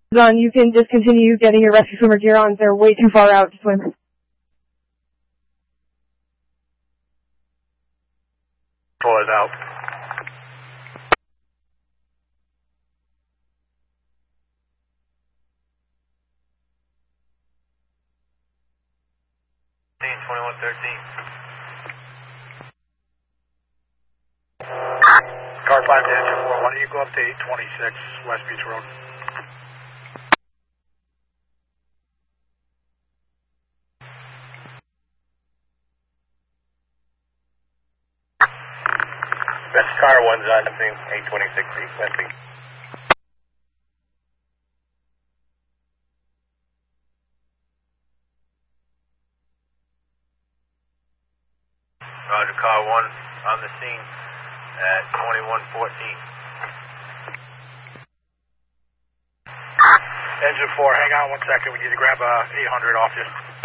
On, you can just continue getting your rescue swimmer gear on. They're way too far out to swim. Pull it out. Car 5 to engine 4, why don't you go up to 826 West Beach Road? That's car 1's on the thing, 826 West Beach. Roger, car 1 on the scene at 2114. Engine 4, hang on 1 second. We need to grab 800 off you.